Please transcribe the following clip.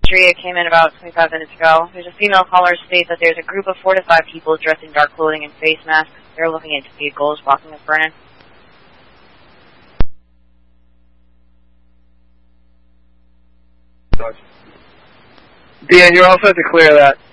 Street. It came in about 25 minutes ago. There's a female caller who states that there's a group of 4 to 5 people dressed in dark clothing and face masks. They're looking into vehicles walking with Vernon. Dan, you're also to clear that